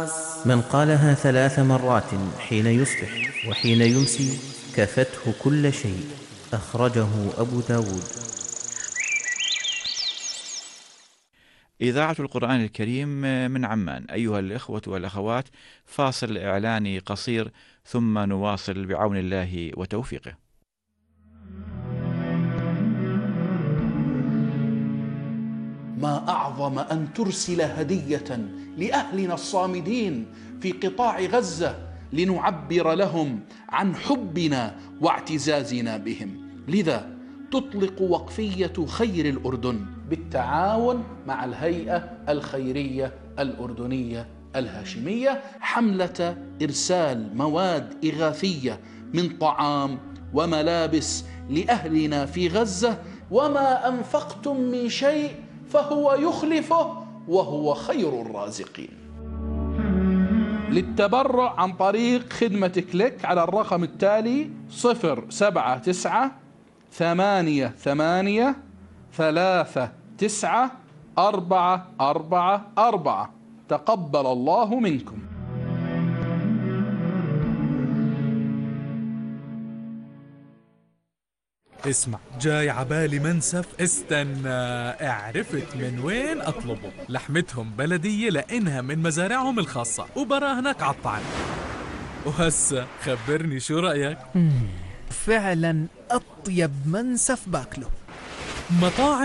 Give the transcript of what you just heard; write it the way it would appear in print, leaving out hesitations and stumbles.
من قالها 3 مرات حين يصبح وحين يمسي كفته كل شيء. أخرجه أبو داود. إذاعة القرآن الكريم من عمان. أيها الإخوة والأخوات، فاصل إعلاني قصير ثم نواصل بعون الله وتوفيقه. ما أعظم أن ترسل هدية لأهلنا الصامدين في قطاع غزة لنعبر لهم عن حبنا واعتزازنا بهم. لذا تطلق وقفية خير الأردن بالتعاون مع الهيئة الخيرية الأردنية الهاشمية حملة إرسال مواد إغاثية من طعام وملابس لأهلنا في غزة. وما أنفقتم من شيء فهو يخلفه وهو خير الرازقين. للتبرع عن طريق خدمة كليك على الرقم التالي 07938394444. تقبل الله منكم. اسمع، جاي عبالي منسف. استنى، عرفت من وين اطلبه. لحمتهم بلدية لانها من مزارعهم الخاصة وبراهنك عالطعم. وهسا خبرني شو رأيك؟ فعلا اطيب منسف باكله. مطاعم